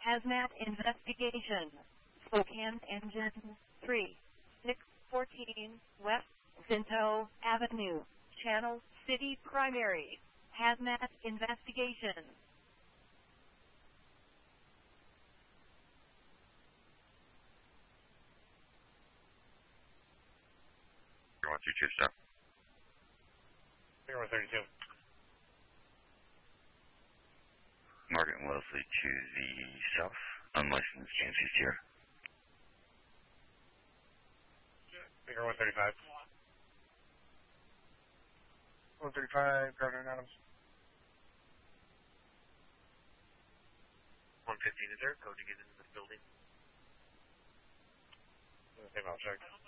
Hazmat investigation. Spokane Engine 3614 West Cinto Avenue. Channel City Primary. Hazmat investigation. Zero 132, stop. 0132. Margaret and Wellesley to the south. Unlicensed GMC Sierra. 0135. 135, Gardner and Adams. 115, is there a code to get into this building? Same object.